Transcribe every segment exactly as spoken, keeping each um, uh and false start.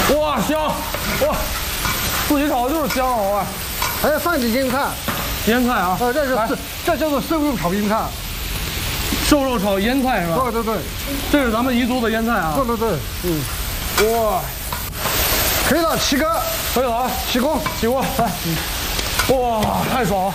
哇，香！哇，自己炒的就是香啊！ 还要放点腌菜， 腌菜啊！ 呃，这是这叫做瘦肉炒腌菜。 瘦肉炒腌菜是吧？ 对对对， 这是咱们彝族的腌菜啊！ 对对对，嗯， 哇， 可以了，起锅， 可以了啊！ 起锅， 起锅，来！哇，太爽了！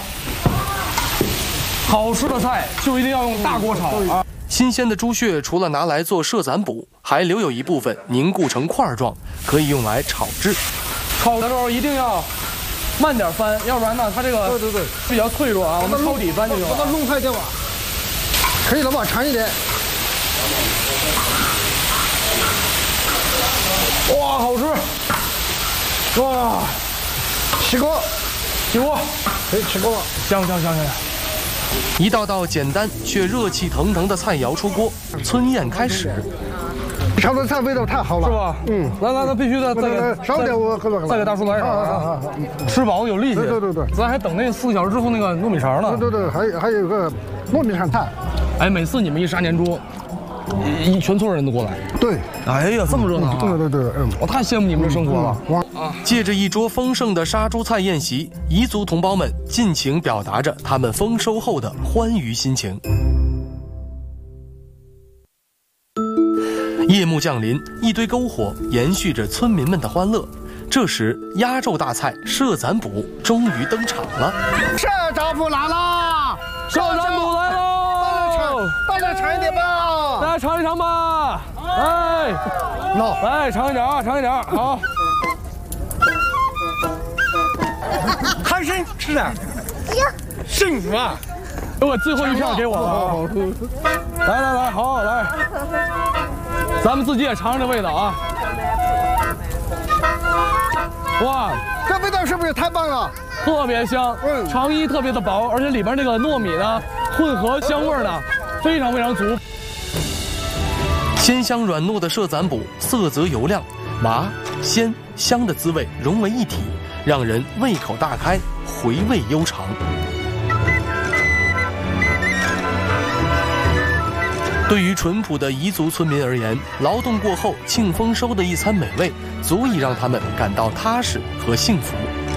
好吃的菜就一定要用大锅炒啊！ 新鲜的猪血除了拿来做社攒补，还留有一部分凝固成块状，可以用来炒制。 炒的时候一定要慢点翻，要不然呢，它这个对对对比较脆弱啊。我们抄底翻就行了。 把它弄快点吧，可以了吧？长一点。 哇，好吃！哇， 起锅， 起锅， 可以起锅了。 香香香香香！ 一道道简单却热气腾腾的菜肴出锅，村宴开始。 炒的菜味道太好了， 是吧？ 嗯， 来来来，必须的，再给少点我喝了， 再给大叔来一勺啊！吃饱有力气。 对对对对， 咱还等那四个小时之后那个糯米肠呢。 对对对，还有还有个糯米肠菜。 哎，每次你们一杀年猪，一全村人都过来。 对。 哎呀，这么热闹啊！ 对对对，嗯， 我太羡慕你们的生活了。 啊！ 借着一桌丰盛的杀猪菜宴席，彝族同胞们尽情表达着他们丰收后的欢愉心情。夜幕降临，一堆篝火延续着村民们的欢乐。这时，压轴大菜社攒补终于登场了。 社攒补来啦！ 社攒补来喽！ 大家尝一点吧， 大家尝一尝吧。哎， 喏， 来尝一点啊，尝一点，好。 开心吃点，幸福啊！ 我最后一片给我了啊！来来来，好来，咱们自己也尝尝这味道啊！哇， 这味道是不是太棒了？ 特别香， 嗯， 肠衣特别的薄，而且里边这个糯米呢，混合香味呢，非常非常足。 鲜香软糯的社攒补，色泽油亮，麻、鲜、香的滋味融为一体，让人胃口大开，回味悠长。对于淳朴的彝族村民而言，劳动过后庆丰收的一餐美味，足以让他们感到踏实和幸福。